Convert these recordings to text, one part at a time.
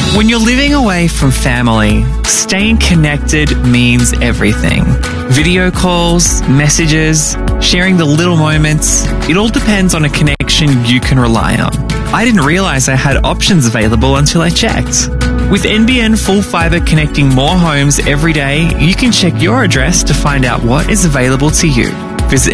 When you're living away from family, staying connected means everything. Video calls, messages, sharing the little moments, it all depends on a connection you can rely on. I didn't realise I had options available until I checked. With NBN Full Fibre connecting more homes every day, you can check your address to find out what is available to you. Visit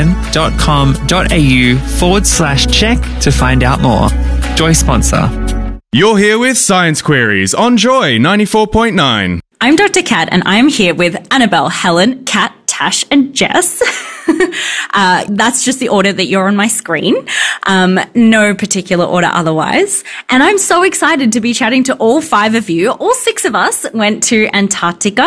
nbn.com.au/check to find out more. Joy sponsor. You're here with Science Queries on Joy 94.9. I'm Dr. Kat, and I'm here with Annabelle, Helen, Kat, Tash, and Jess. That's just the order that you're on my screen. No particular order otherwise. And I'm so excited to be chatting to all five of you. All six of us went to Antarctica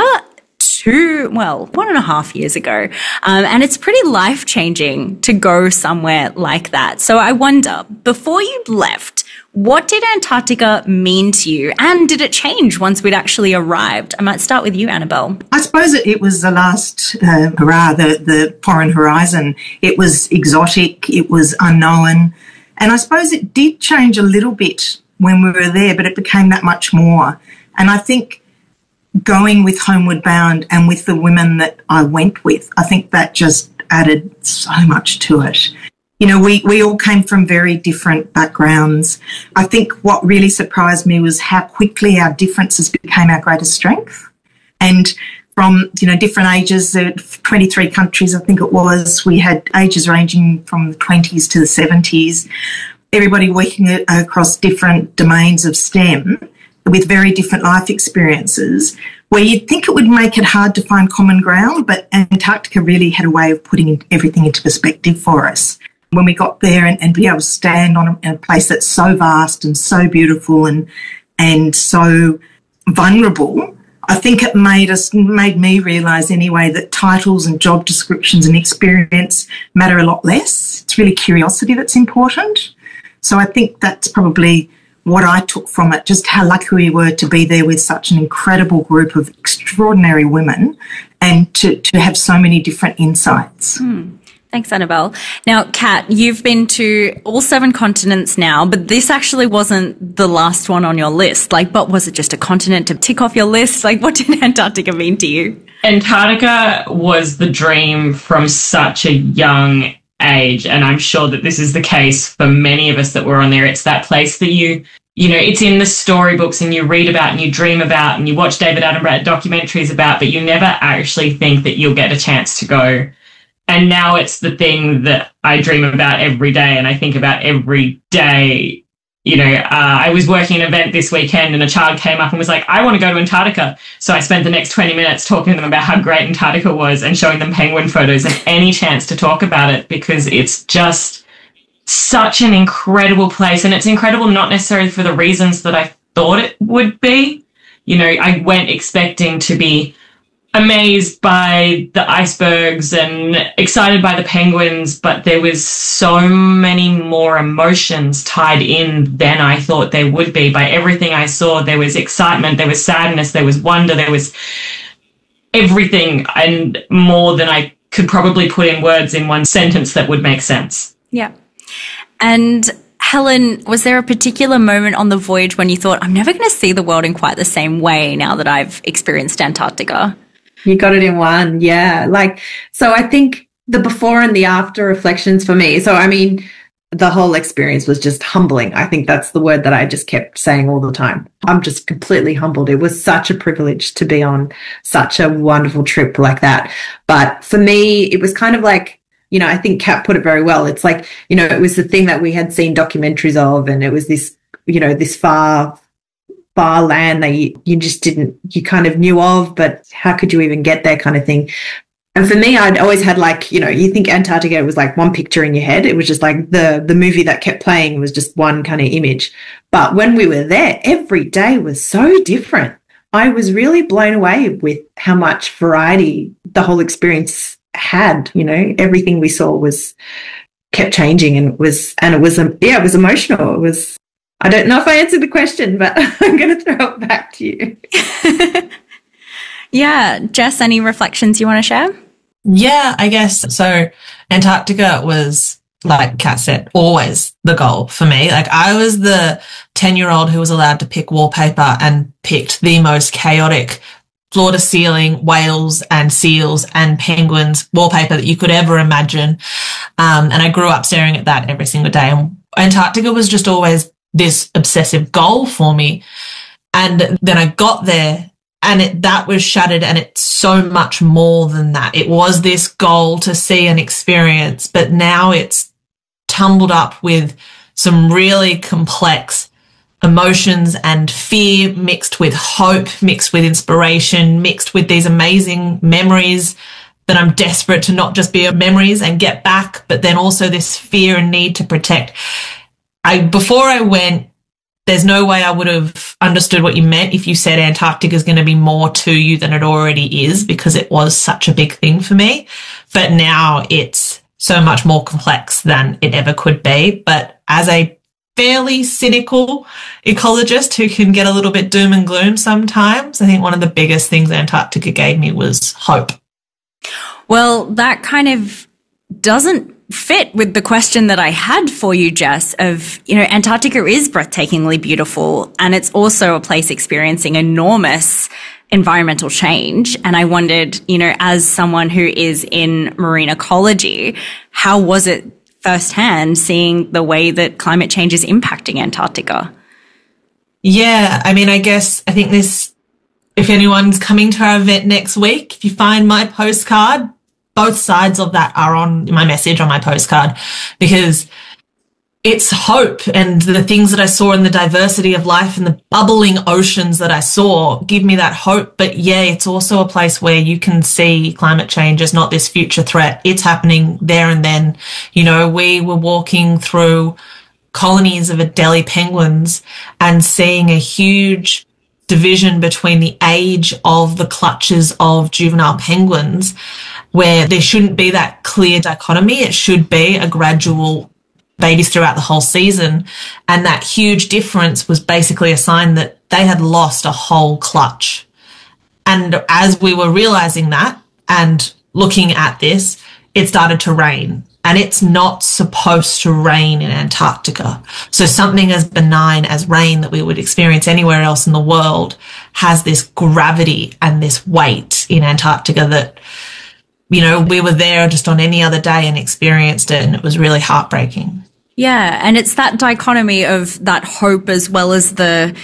1.5 years ago. And it's pretty life-changing to go somewhere like that. So I wonder, before you left, what did Antarctica mean to you? And did it change once we'd actually arrived? I might start with you, Annabelle. I suppose it was the last hurrah, the foreign horizon. It was exotic, it was unknown. And I suppose it did change a little bit when we were there, but it became that much more. And I think going with Homeward Bound and with the women that I went with, I think that just added so much to it. You know, we all came from very different backgrounds. I think what really surprised me was how quickly our differences became our greatest strength. And from, different ages, 23 countries, I think it was, we had ages ranging from the 20s to the 70s, everybody working across different domains of STEM with very different life experiences, where you'd think it would make it hard to find common ground, but Antarctica really had a way of putting everything into perspective for us. When we got there and be able to stand on a place that's so vast and so beautiful and so vulnerable, I think it made me realise anyway that titles and job descriptions and experience matter a lot less. It's really curiosity that's important. So I think that's probably what I took from it, just how lucky we were to be there with such an incredible group of extraordinary women and to have so many different insights. Thanks, Annabelle. Now, Kat, you've been to all 7 continents now, but this actually wasn't the last one on your list. But was it just a continent to tick off your list? What did Antarctica mean to you? Antarctica was the dream from such a young age, and I'm sure that this is the case for many of us that were on there. It's that place that it's in the storybooks and you read about and you dream about and you watch David Attenborough documentaries about, but you never actually think that you'll get a chance to go. And now it's the thing that I dream about every day and I think about every day. I was working an event this weekend and a child came up and was like, I want to go to Antarctica. So I spent the next 20 minutes talking to them about how great Antarctica was and showing them penguin photos and any chance to talk about it, because it's just such an incredible place. And it's incredible not necessarily for the reasons that I thought it would be. I went expecting to be amazed by the icebergs and excited by the penguins, but there was so many more emotions tied in than I thought there would be. By everything I saw, there was excitement, there was sadness, there was wonder, there was everything and more than I could probably put in words in one sentence that would make sense. Yeah. And Helen, was there a particular moment on the voyage when you thought, I'm never going to see the world in quite the same way now that I've experienced Antarctica? You got it in one, yeah. So I think the before and the after reflections for me. So, the whole experience was just humbling. I think that's the word that I just kept saying all the time. I'm just completely humbled. It was such a privilege to be on such a wonderful trip like that. But for me, it was kind of I think Kat put it very well. It's it was the thing that we had seen documentaries of, and it was this, this far land that you kind of knew of, but how could you even get there kind of thing. And for me, I'd always had you think Antarctica was one picture in your head. It was just the movie that kept playing was just one kind of image. But when we were there, every day was so different. I was really blown away with how much variety the whole experience had. Everything we saw kept changing, and it was emotional. It was, I don't know if I answered the question, but I'm going to throw it back to you. Yeah. Jess, any reflections you want to share? Yeah, I guess. So Antarctica was like Kat said, always the goal for me. Like, I was the 10-year-old who was allowed to pick wallpaper and picked the most chaotic floor to ceiling whales and seals and penguins wallpaper that you could ever imagine. And I grew up staring at that every single day. And Antarctica was just always this obsessive goal for me. And then I got there and that was shattered, and it's so much more than that. It was this goal to see and experience, but now it's tumbled up with some really complex emotions and fear mixed with hope, mixed with inspiration, mixed with these amazing memories that I'm desperate to not just be memories and get back, but then also this fear and need to protect. Before I went, there's no way I would have understood what you meant if you said Antarctica is going to be more to you than it already is, because it was such a big thing for me. But now it's so much more complex than it ever could be. But as a fairly cynical ecologist who can get a little bit doom and gloom sometimes, I think one of the biggest things Antarctica gave me was hope. Well, that kind of doesn't fit with the question that I had for you, Jess, of, Antarctica is breathtakingly beautiful, and it's also a place experiencing enormous environmental change. And I wondered, as someone who is in marine ecology, how was it firsthand seeing the way that climate change is impacting Antarctica? Yeah, I think this, if anyone's coming to our event next week, if you find my postcard, both sides of that are on my message on my postcard, because it's hope, and the things that I saw in the diversity of life and the bubbling oceans that I saw give me that hope. But yeah, it's also a place where you can see climate change as not this future threat. It's happening there and then. We were walking through colonies of Adelie penguins and seeing a huge division between the age of the clutches of juvenile penguins, where there shouldn't be that clear dichotomy. It should be a gradual babies throughout the whole season. And that huge difference was basically a sign that they had lost a whole clutch. And as we were realizing that and looking at this, it started to rain. And it's not supposed to rain in Antarctica. So something as benign as rain that we would experience anywhere else in the world has this gravity and this weight in Antarctica that, we were there just on any other day and experienced it, and it was really heartbreaking. Yeah, and it's that dichotomy of that hope as well as the,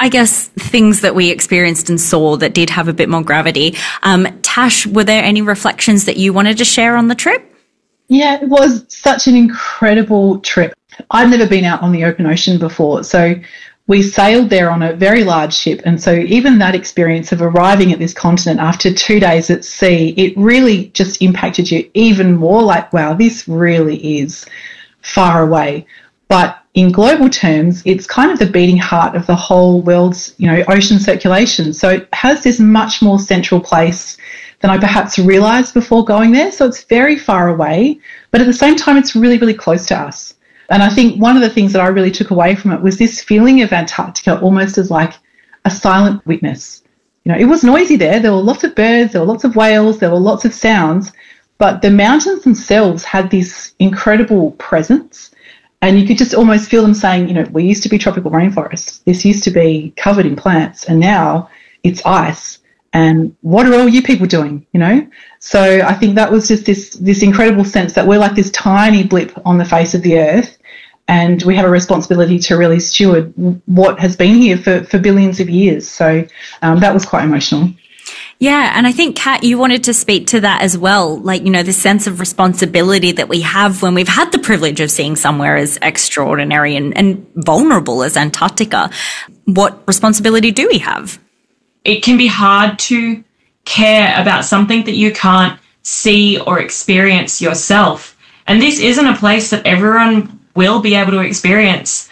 things that we experienced and saw that did have a bit more gravity. Tash, were there any reflections that you wanted to share on the trip? Yeah, it was such an incredible trip. I'd never been out on the open ocean before, so we sailed there on a very large ship, and so even that experience of arriving at this continent after 2 days at sea, it really just impacted you even more, like, wow, this really is far away. But in global terms, it's kind of the beating heart of the whole world's, ocean circulation. So it has this much more central place than I perhaps realised before going there. So it's very far away, but at the same time, it's really, really close to us. And I think one of the things that I really took away from it was this feeling of Antarctica almost as like a silent witness. It was noisy there. There were lots of birds, there were lots of whales, there were lots of sounds, but the mountains themselves had this incredible presence. And you could just almost feel them saying, we used to be tropical rainforests. This used to be covered in plants, and now it's ice. And what are all you people doing, So I think that was just this incredible sense that we're like this tiny blip on the face of the earth, and we have a responsibility to really steward what has been here for billions of years. So that was quite emotional. Yeah, and I think, Kat, you wanted to speak to that as well, like, this sense of responsibility that we have when we've had the privilege of seeing somewhere as extraordinary and vulnerable as Antarctica. What responsibility do we have? It can be hard to care about something that you can't see or experience yourself. And this isn't a place that everyone will be able to experience.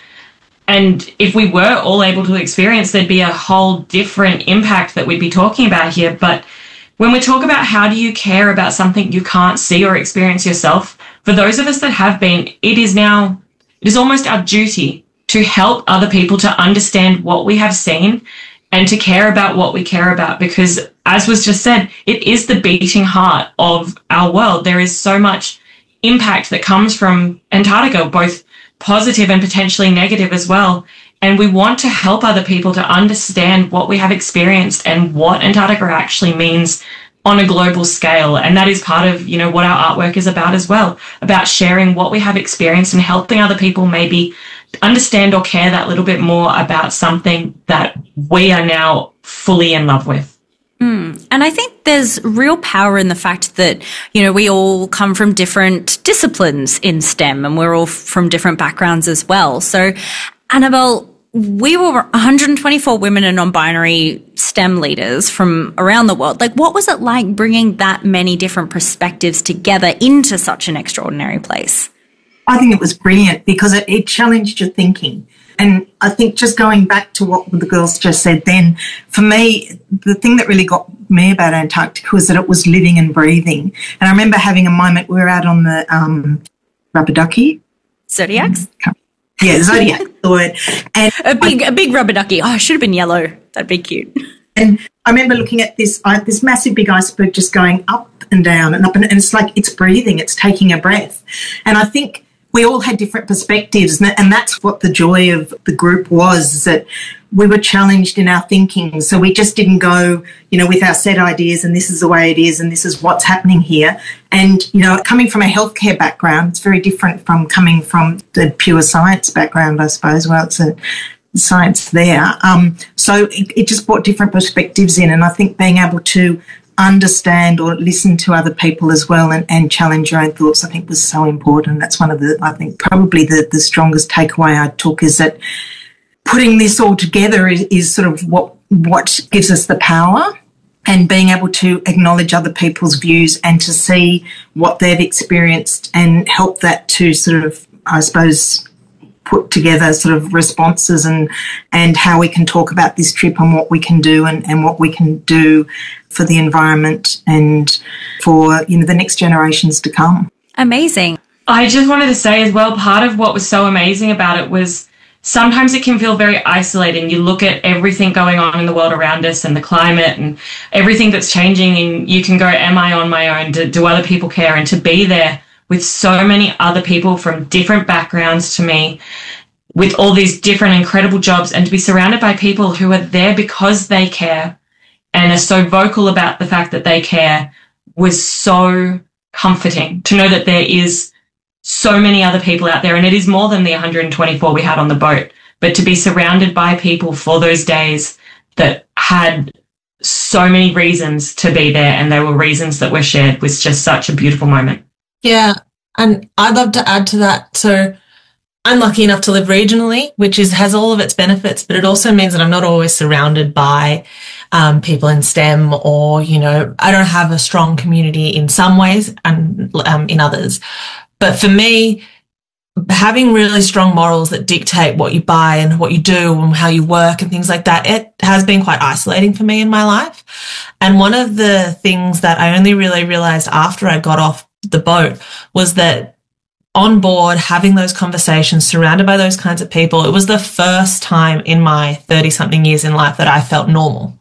And if we were all able to experience, there'd be a whole different impact that we'd be talking about here. But when we talk about how do you care about something you can't see or experience yourself, for those of us that have been, it is almost our duty to help other people to understand what we have seen and to care about what we care about, because, as was just said, it is the beating heart of our world. There is so much impact that comes from Antarctica, both positive and potentially negative as well. And we want to help other people to understand what we have experienced and what Antarctica actually means on a global scale. And that is part of, you know, what our artwork is about as well, about sharing what we have experienced and helping other people maybe understand or care that little bit more about something that we are now fully in love with. And I think there's real power in the fact that, you know, we all come from different disciplines in STEM and we're all from different backgrounds as well. So, Annabelle, we were 124 women and non-binary STEM leaders from around the world. Like, what was it like bringing that many different perspectives together into such an extraordinary place? I think it was brilliant because it challenged your thinking. And I think just going back to what the girls just said then, for me, the thing that really got me about Antarctica was that it was living and breathing. And I remember having a moment, we were out on the rubber ducky. Zodiacs? Yeah, Zodiac, the word. And a big rubber ducky. Oh, it should have been yellow. That'd be cute. And I remember looking at this massive big iceberg just going up and down and up, and it's like it's breathing, it's taking a breath. And I think we all had different perspectives, and that's what the joy of the group was, that we were challenged in our thinking. So we just didn't go, you know, with our set ideas and this is the way it is and this is what's happening here. And, you know, coming from a healthcare background, it's very different from coming from the pure science background, I suppose. Well, it's a science there. So it just brought different perspectives in, and I think being able to understand or listen to other people as well and challenge your own thoughts, I think was so important. That's one of the, I think, probably the strongest takeaway I took, is that putting this all together is sort of what gives us the power, and being able to acknowledge other people's views and to see what they've experienced and help that to sort of, I suppose, put together sort of responses and how we can talk about this trip and what we can do and what we can do for the environment and for, you know, the next generations to come. Amazing. I just wanted to say as well, part of what was so amazing about it was sometimes it can feel very isolating. You look at everything going on in the world around us and the climate and everything that's changing, and you can go, am I on my own? Do other people care? And to be there with so many other people from different backgrounds to me, with all these different incredible jobs, and to be surrounded by people who are there because they care and are so vocal about the fact that they care, was so comforting to know that there is so many other people out there. And it is more than the 124 we had on the boat, but to be surrounded by people for those days that had so many reasons to be there, and they were reasons that were shared, was just such a beautiful moment. Yeah, and I'd love to add to that. So I'm lucky enough to live regionally, which has all of its benefits, but it also means that I'm not always surrounded by people in STEM, or, you know, I don't have a strong community in some ways and in others. But for me, having really strong morals that dictate what you buy and what you do and how you work and things like that, it has been quite isolating for me in my life. And one of the things that I only really realized after I got off the boat was that on board, having those conversations, surrounded by those kinds of people, it was the first time in my 30-something years in life that I felt normal.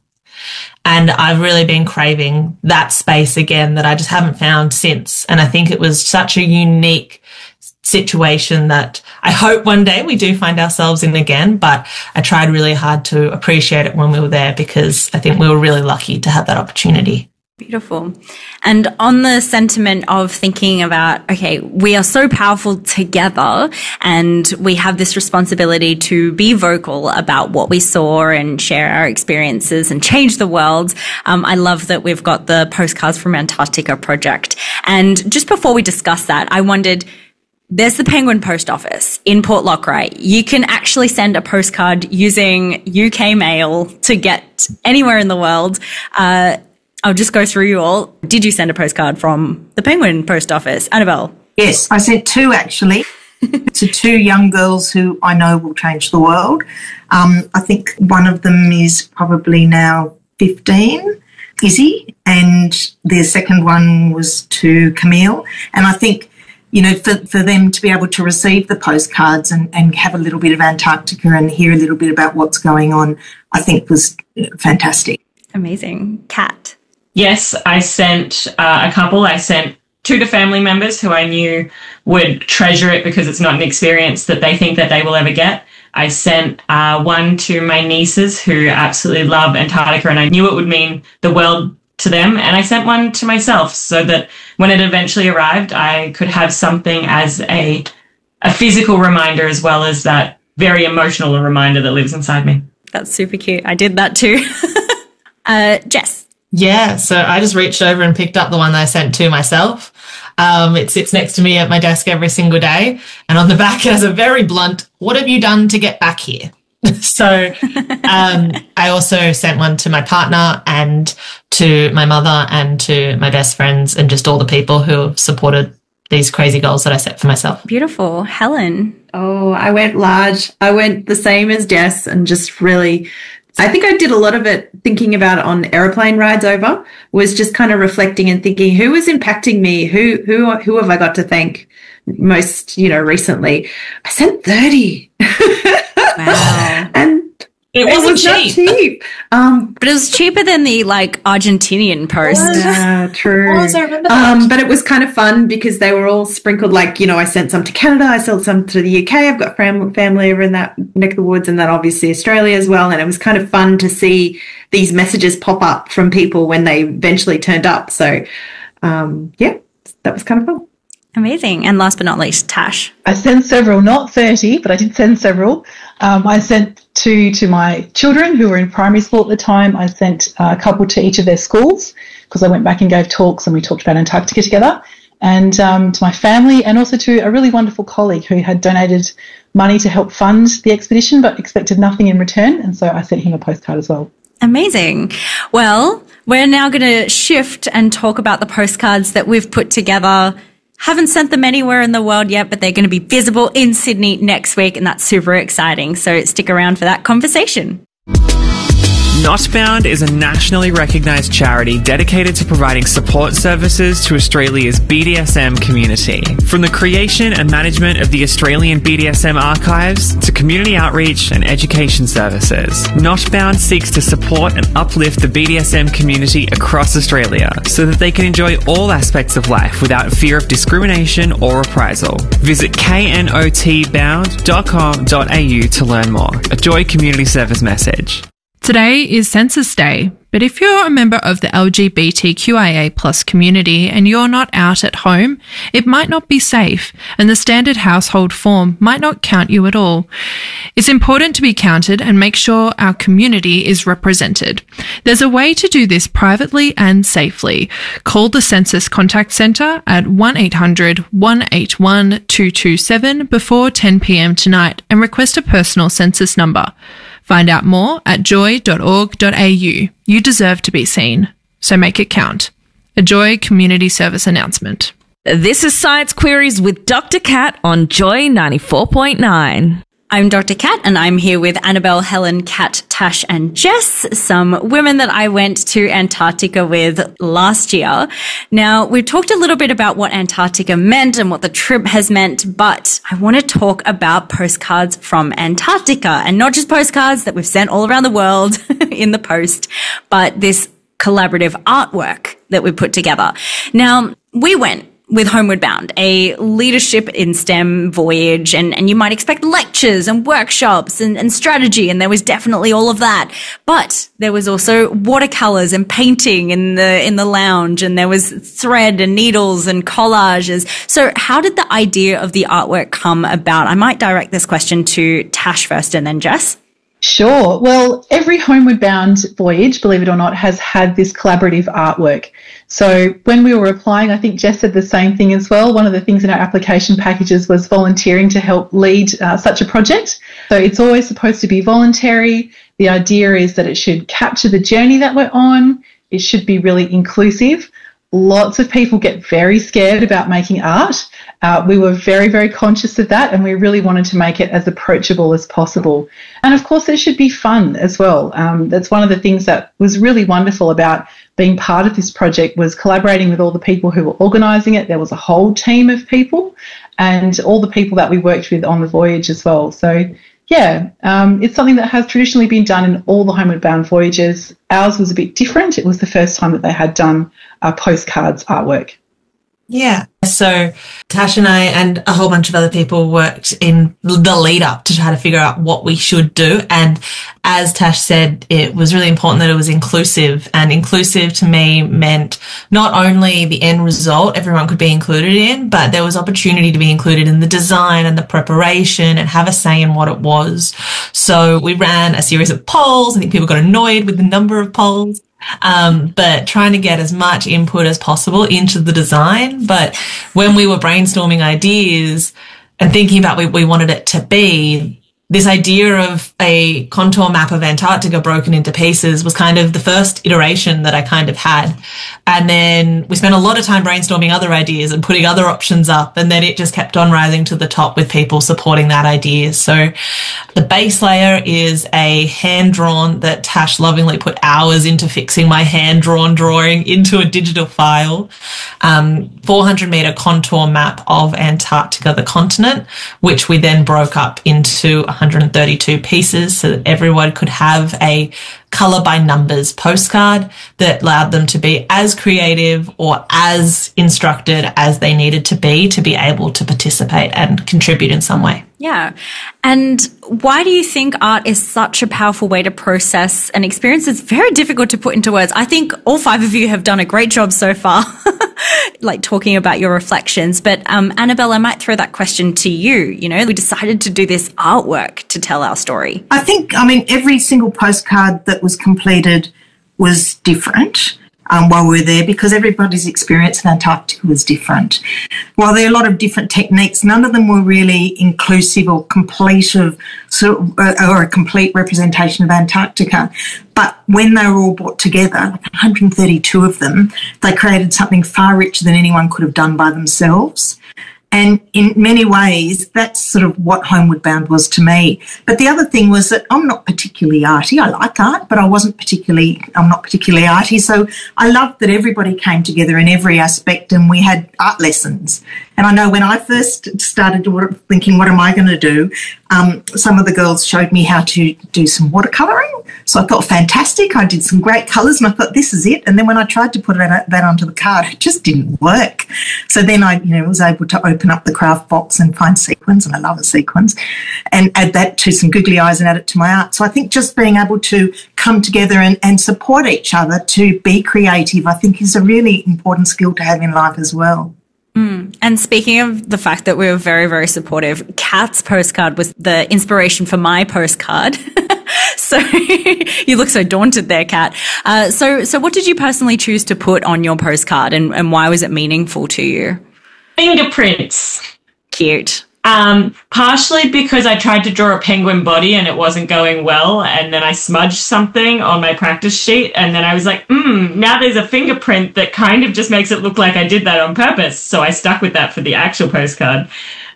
And I've really been craving that space again that I just haven't found since. And I think it was such a unique situation that I hope one day we do find ourselves in again. But I tried really hard to appreciate it when we were there, because I think we were really lucky to have that opportunity. Beautiful. And on the sentiment of thinking about, okay, we are so powerful together and we have this responsibility to be vocal about what we saw and share our experiences and change the world. I love that we've got the Postcards from Antarctica project. And just before we discuss that, I wondered, there's the Penguin Post Office in Port Lockray. You can actually send a postcard using UK mail to get anywhere in the world. I'll just go through you all. Did you send a postcard from the Penguin Post Office? Annabelle? Yes, I sent two actually to two young girls who I know will change the world. I think one of them is probably now 15, Izzy, and the second one was to Camille. And I think, you know, for them to be able to receive the postcards and have a little bit of Antarctica and hear a little bit about what's going on, I think was fantastic. Amazing. Kat? Yes, I sent a couple. I sent two to family members who I knew would treasure it because it's not an experience that they think that they will ever get. I sent one to my nieces who absolutely love Antarctica, and I knew it would mean the world to them. And I sent one to myself so that when it eventually arrived, I could have something as a physical reminder as well as that very emotional reminder that lives inside me. That's super cute. I did that too. Jess. Yeah, so I just reached over and picked up the one that I sent to myself. It sits next to me at my desk every single day, and on the back it has a very blunt, "What have you done to get back here?" So I also sent one to my partner and to my mother and to my best friends and just all the people who have supported these crazy goals that I set for myself. Beautiful. Helen. Oh, I went large. I went the same as Jess and just really, I think I did a lot of it thinking about it on airplane rides over, was just kind of reflecting and thinking, who is impacting me? Who have I got to thank most, recently? I sent 30. Wow. And it wasn't not cheap. But it was cheaper than the Argentinian post. Yeah, true. I remember that. But it was kind of fun because they were all sprinkled. I sent some to Canada, I sent some to the UK. I've got family over in that neck of the woods, and then obviously Australia as well. And it was kind of fun to see these messages pop up from people when they eventually turned up. So, that was kind of fun. Amazing. And last but not least, Tash. I sent several, not 30, but I did send several. I sent two to my children who were in primary school at the time. I sent a couple to each of their schools because I went back and gave talks and we talked about Antarctica together. And to my family, and also to a really wonderful colleague who had donated money to help fund the expedition but expected nothing in return. And so I sent him a postcard as well. Amazing. Well, we're now going to shift and talk about the postcards that we've put together. Haven't sent them anywhere in the world yet, but they're going to be visible in Sydney next week, and that's super exciting. So stick around for that conversation. Notbound is a nationally recognised charity dedicated to providing support services to Australia's BDSM community. From the creation and management of the Australian BDSM archives to community outreach and education services, Notbound seeks to support and uplift the BDSM community across Australia so that they can enjoy all aspects of life without fear of discrimination or reprisal. Visit knotbound.com.au to learn more. A Joy Community Service message. Today is Census Day, but if you're a member of the LGBTQIA+ community and you're not out at home, it might not be safe, and the standard household form might not count you at all. It's important to be counted and make sure our community is represented. There's a way to do this privately and safely. Call the Census Contact Centre at 1800 181 227 before 10 p.m. tonight and request a personal census number. Find out more at joy.org.au. You deserve to be seen, so make it count. A Joy Community Service announcement. This is Science Queries with Dr. Kat on Joy 94.9. I'm Dr. Kat, and I'm here with Annabelle, Helen, Kat, Tash, and Jess, some women that I went to Antarctica with last year. Now, we've talked a little bit about what Antarctica meant and what the trip has meant, but I want to talk about postcards from Antarctica, and not just postcards that we've sent all around the world in the post, but this collaborative artwork that we put together. Now, we went with Homeward Bound, a leadership in STEM voyage, and you might expect lectures and workshops and strategy, and there was definitely all of that. But there was also watercolors and painting in the lounge, and there was thread and needles and collages. So how did the idea of the artwork come about? I might direct this question to Tash first and then Jess. Sure. Well, every Homeward Bound voyage, believe it or not, has had this collaborative artwork. So when we were applying, I think Jess said the same thing as well. One of the things in our application packages was volunteering to help lead such a project. So it's always supposed to be voluntary. The idea is that it should capture the journey that we're on. It should be really inclusive. Lots of people get very scared about making art. We were very, very conscious of that, and we really wanted to make it as approachable as possible. And of course, it should be fun as well. That's one of the things that was really wonderful about being part of this project, was collaborating with all the people who were organising it. There was a whole team of people, and all the people that we worked with on the voyage as well. So yeah, it's something that has traditionally been done in all the Homeward Bound voyages. Ours was a bit different. It was the first time that they had done postcards artwork. Yeah. So Tash and I and a whole bunch of other people worked in the lead up to try to figure out what we should do. And as Tash said, it was really important that it was inclusive. And inclusive to me meant not only the end result everyone could be included in, but there was opportunity to be included in the design and the preparation and have a say in what it was. So we ran a series of polls. I think people got annoyed with the number of polls. But trying to get as much input as possible into the design. But when we were brainstorming ideas and thinking about what we wanted it to be, this idea of a contour map of Antarctica broken into pieces was kind of the first iteration that I kind of had. And then we spent a lot of time brainstorming other ideas and putting other options up. And then it just kept on rising to the top with people supporting that idea. So the base layer is a hand-drawn that Tash lovingly put hours into fixing my hand-drawn drawing into a digital file. 400-meter contour map of Antarctica, the continent, which we then broke up into 132 pieces so that everyone could have a colour by numbers postcard that allowed them to be as creative or as instructed as they needed to be able to participate and contribute in some way. Yeah. And why do you think art is such a powerful way to process an experience that's very difficult to put into words? I think all 5 of you have done a great job so far, like talking about your reflections. But Annabelle, I might throw that question to you. You know, we decided to do this artwork to tell our story. I mean, every single postcard that was completed was different. While we were there, because everybody's experience in Antarctica was different. While there are a lot of different techniques, none of them were really inclusive or complete or a complete representation of Antarctica. But when they were all brought together, like 132 of them, they created something far richer than anyone could have done by themselves. And in many ways, that's sort of what Homeward Bound was to me. But the other thing was that I'm not particularly arty. I like art, but I'm not particularly arty. So I loved that everybody came together in every aspect and we had art lessons. And I know when I first started thinking, what am I going to do? Some of the girls showed me how to do some watercolouring. So I thought, fantastic. I did some great colours and I thought, this is it. And then when I tried to put that onto the card, it just didn't work. So then I was able to open up the craft box and find sequins, and I love a sequins, and add that to some googly eyes and add it to my art. So I think just being able to come together and support each other to be creative, I think is a really important skill to have in life as well. And speaking of the fact that we were very, very supportive, Kat's postcard was the inspiration for my postcard. So you look so daunted there, Kat. So what did you personally choose to put on your postcard, and why was it meaningful to you? Fingerprints. Cute. Partially because I tried to draw a penguin body and it wasn't going well, and then I smudged something on my practice sheet, and then I was like, now there's a fingerprint that kind of just makes it look like I did that on purpose. So I stuck with that for the actual postcard.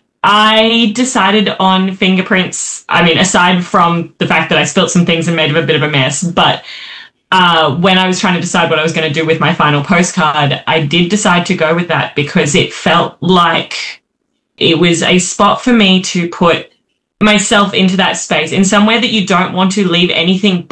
I decided on fingerprints, I mean, aside from the fact that I spilt some things and made a bit of a mess, but when I was trying to decide what I was going to do with my final postcard, I did decide to go with that because it felt like it was a spot for me to put myself into that space in somewhere that you don't want to leave anything